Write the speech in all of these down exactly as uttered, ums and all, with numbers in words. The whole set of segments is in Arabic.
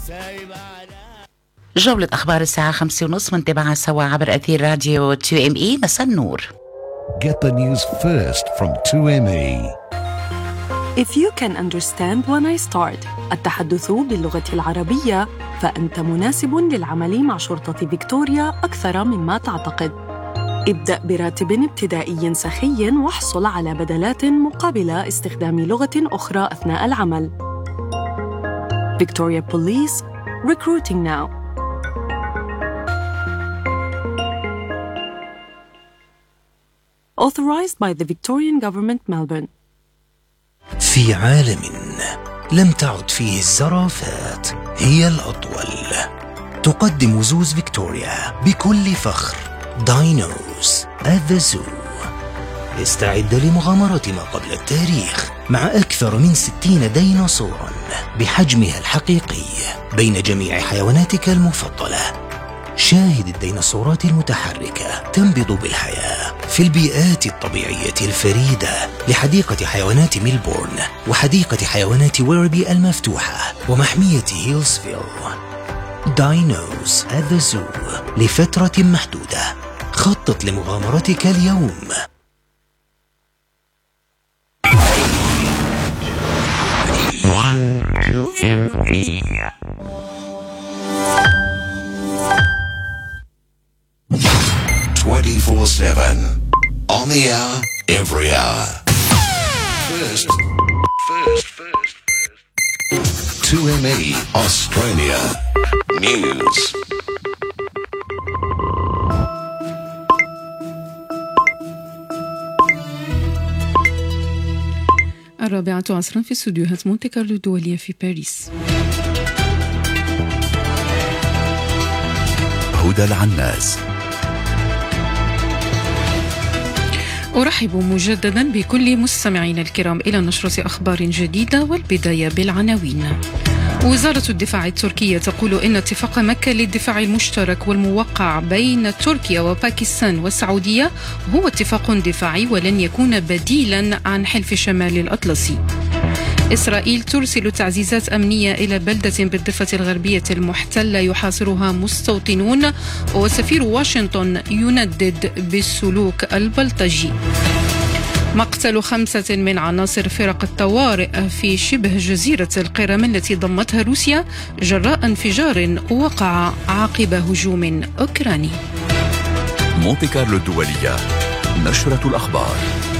جولة أخبار الساعة خمسة ونص منتبعها سوا عبر أثير راديو تو إم إي. مساء النور. Get the news first from تو إم إي. If you can understand when I start التحدث باللغة العربية فأنت مناسب للعمل مع شرطة فيكتوريا أكثر مما تعتقد. ابدأ براتب ابتدائي سخي واحصل على بدلات مقابل استخدام لغة أخرى أثناء العمل. Victoria Police, recruiting now. Authorized by the Victorian Government, Melbourne. في عالم لم تعد فيه الزرافات هي الأطول، تقدم زوز فيكتوريا بكل فخر داينوز at the zoo. استعد لمغامرة ما قبل التاريخ مع أكثر من ستين ديناصورا بحجمها الحقيقي بين جميع حيواناتك المفضلة. شاهد الديناصورات المتحركة تنبض بالحياة في البيئات الطبيعية الفريدة لحديقة حيوانات ميلبورن وحديقة حيوانات ويربي المفتوحة ومحمية هيلزفيل. داينوز at the zoo لفترة محدودة. خطط لمغامرتك اليوم. twenty-four seven on the hour, every hour. First, first, first, first. two M E Australia News. الرابعة عصرا في استوديوهات مونتي كارلو الدولية في باريس. هدى العناز. أرحب مجددا بكل مستمعينا الكرام إلى نشرة أخبار جديدة، والبداية بالعناوين. وزارة الدفاع التركية تقول إن اتفاق مكة للدفاع المشترك والموقع بين تركيا وباكستان والسعودية هو اتفاق دفاعي ولن يكون بديلا عن حلف شمال الأطلسي. إسرائيل ترسل تعزيزات أمنية إلى بلدة بالضفة الغربية المحتلة يحاصرها مستوطنون، وسفير واشنطن يندد بالسلوك البلطجي. مقتل خمسة من عناصر فرق الطوارئ في شبه جزيرة القرم التي ضمتها روسيا جراء انفجار وقع عقب هجوم أوكراني. مونتي كارلو الدولية، نشرة الأخبار.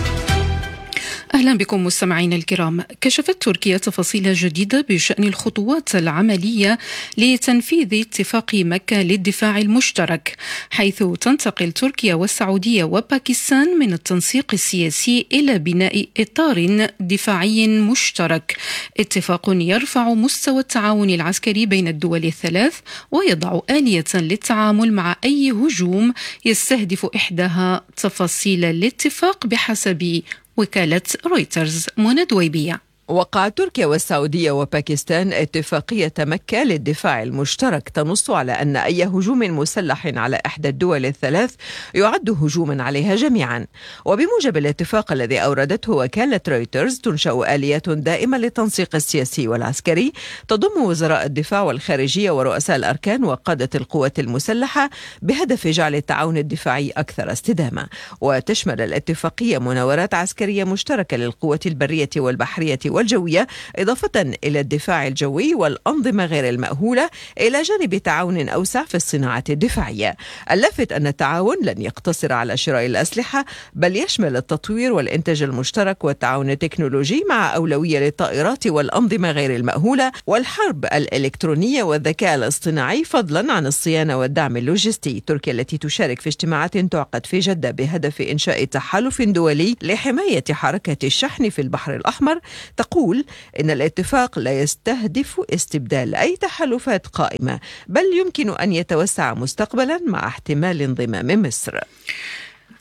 أهلا بكم مستمعينا الكرام. كشفت تركيا تفاصيل جديدة بشأن الخطوات العملية لتنفيذ اتفاق مكة للدفاع المشترك، حيث تنتقل تركيا والسعودية وباكستان من التنسيق السياسي إلى بناء إطار دفاعي مشترك. اتفاق يرفع مستوى التعاون العسكري بين الدول الثلاث ويضع آلية للتعامل مع أي هجوم يستهدف إحداها. تفاصيل الاتفاق بحسب وكالة رويترز. منى دويبية. وقعت تركيا والسعودية وباكستان اتفاقية مكة للدفاع المشترك تنص على أن أي هجوم مسلح على إحدى الدول الثلاث يعد هجوما عليها جميعا. وبموجب الاتفاق الذي أوردته وكالة رويترز تنشأ آليات دائمة للتنسيق السياسي والعسكري تضم وزراء الدفاع والخارجية ورؤساء الأركان وقادة القوات المسلحة بهدف جعل التعاون الدفاعي أكثر استدامة. وتشمل الاتفاقية مناورات عسكرية مشتركة للقوات البرية والبحرية والجوية، إضافة إلى الدفاع الجوي والأنظمة غير المأهولة، إلى جانب تعاون أوسع في الصناعة الدفاعية. اللافت أن التعاون لن يقتصر على شراء الأسلحة، بل يشمل التطوير والإنتاج المشترك والتعاون التكنولوجي، مع أولوية للطائرات والأنظمة غير المأهولة والحرب الإلكترونية والذكاء الاصطناعي، فضلا عن الصيانة والدعم اللوجستي. تركيا التي تشارك في اجتماعات تعقد في جدة بهدف إنشاء تحالف دولي لحماية حركة الشحن في البحر الأحمر تقول إن الاتفاق لا يستهدف استبدال أي تحالفات قائمة، بل يمكن أن يتوسع مستقبلا مع احتمال انضمام مصر.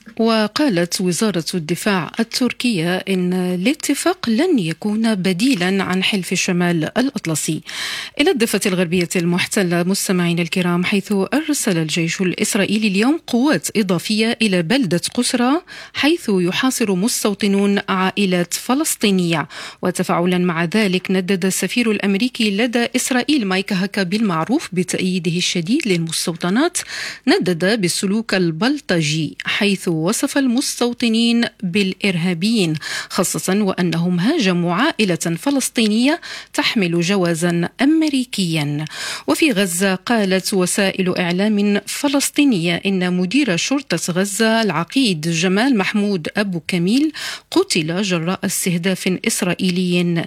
وقالت وزارة الدفاع التركية إن الاتفاق لن يكون بديلا عن حلف الشمال الأطلسي. إلى الضفة الغربية المحتلة مستمعين الكرام، حيث أرسل الجيش الإسرائيلي اليوم قوات إضافية إلى بلدة قسرى حيث يحاصر مستوطنون عائلات فلسطينية. وتفاعلا مع ذلك ندد السفير الأمريكي لدى إسرائيل مايك هاكا بالمعروف بتأييده الشديد للمستوطنات، ندد بالسلوك البلطجي حيث وصف المستوطنين بالإرهابيين، خاصة وأنهم هاجموا عائلة فلسطينية تحمل جوازا أمريكيا. وفي غزة قالت وسائل إعلام فلسطينية إن مدير شرطة غزة العقيد جمال محمود أبو كميل قتل جراء استهداف إسرائيلي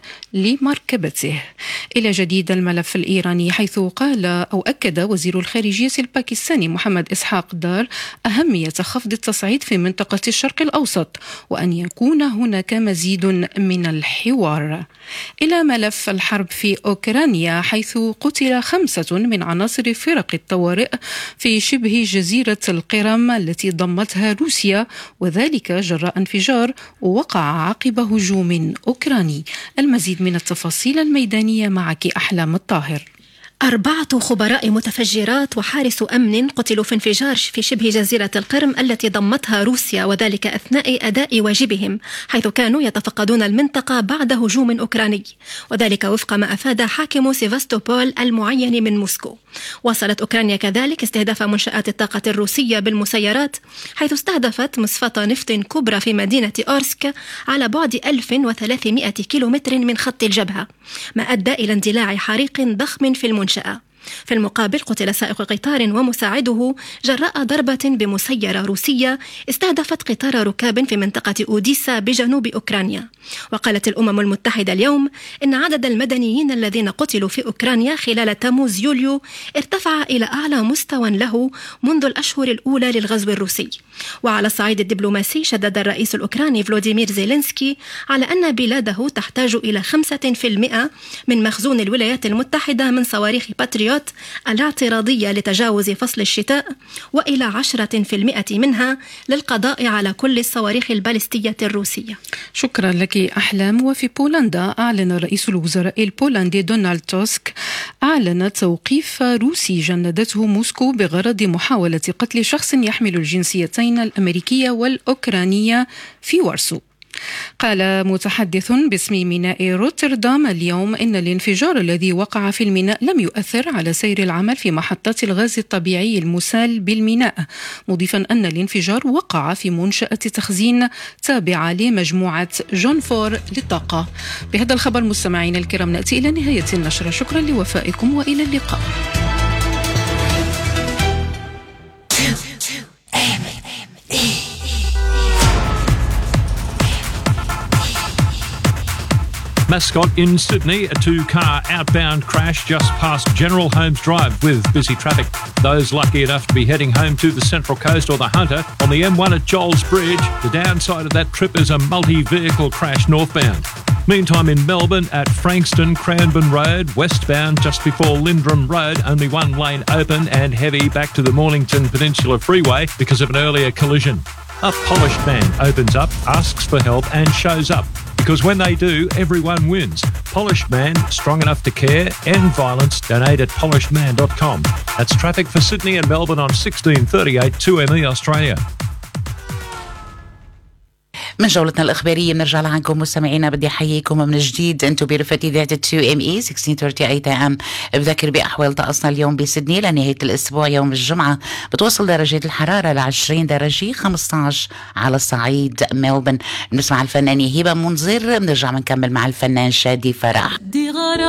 لمركبته. إلى جديد الملف الإيراني، حيث قال أو أكد وزير الخارجية الباكستاني محمد إسحاق دار أهمية خفض التصعيد في منطقة الشرق الأوسط وأن يكون هناك مزيد من الحوار. إلى ملف الحرب في أوكرانيا، حيث قتل خمسة من عناصر فرق الطوارئ في شبه جزيرة القرم التي ضمتها روسيا، وذلك جراء انفجار وقع عقب هجوم أوكراني. المزيد من التفاصيل الميدانية معك أحلام الطاهر. أربعة خبراء متفجرات وحارس أمن قتلوا في انفجار في شبه جزيرة القرم التي ضمتها روسيا، وذلك أثناء أداء واجبهم حيث كانوا يتفقدون المنطقة بعد هجوم أوكراني، وذلك وفق ما أفاد حاكم سيفاستوبول المعين من موسكو. واصلت أوكرانيا كذلك استهداف منشآت الطاقة الروسية بالمسيرات، حيث استهدفت مصفاة نفط كبرى في مدينة أورسك على بعد ألف وثلاثمائة كيلومتر من خط الجبهة، ما أدى إلى اندلاع حريق ضخم في المنشأة. في المقابل قتل سائق قطار ومساعده جراء ضربة بمسيرة روسية استهدفت قطار ركاب في منطقة أوديسا بجنوب أوكرانيا. وقالت الأمم المتحدة اليوم إن عدد المدنيين الذين قتلوا في أوكرانيا خلال تموز يوليو ارتفع إلى أعلى مستوى له منذ الأشهر الأولى للغزو الروسي. وعلى الصعيد الدبلوماسي شدد الرئيس الأوكراني فلوديمير زيلينسكي على أن بلاده تحتاج إلى خمسة بالمئة من مخزون الولايات المتحدة من صواريخ باتريوت الاعتراضية لتجاوز فصل الشتاء، وإلى عشرة بالمئة منها للقضاء على كل الصواريخ البالستية الروسية. شكرا لك أحلام. وفي بولندا أعلن رئيس الوزراء البولندي دونالد توسك أعلن توقيف روسي جندته موسكو بغرض محاولة قتل شخص يحمل الجنسيتين الأمريكية والأوكرانية في وارسو. قال متحدث باسم ميناء روتردام اليوم إن الانفجار الذي وقع في الميناء لم يؤثر على سير العمل في محطات الغاز الطبيعي المسال بالميناء، مضيفا أن الانفجار وقع في منشأة تخزين تابعة لمجموعة جون فور للطاقة. بهذا الخبر مستمعين الكرام نأتي إلى نهاية النشرة. شكرا لوفائكم وإلى اللقاء. Mascot in Sydney, a two-car outbound crash just past General Holmes Drive with busy traffic. Those lucky enough to be heading home to the Central Coast or the Hunter on the M one at Joel's Bridge, the downside of that trip is a multi-vehicle crash northbound. Meantime, in Melbourne at Frankston Cranbourne Road, westbound just before Lindrum Road, only one lane open and heavy back to the Mornington Peninsula Freeway because of an earlier collision. A polished man opens up, asks for help and shows up. Because when they do, everyone wins. Polished Man, strong enough to care, end violence, donate at polished man dot com. That's traffic for Sydney and Melbourne on sixteen thirty-eight two M E Australia. من جولتنا الإخبارية بنرجع لعنكم مستمعينا. بدي أحييكم من جديد. أنتم برفقة إذاعة تو إم إي ستة عشر ثلاثين إيه إم. بذكر بأحوال طقسنا اليوم بسيدني لنهاية الأسبوع يوم الجمعة بتوصل درجة الحرارة ل عشرين درجة، خمسة عشر على الصعيد ملبن. بنسمع الفنانة هبة منذر، بنرجع بنكمل مع الفنان شادي فرح.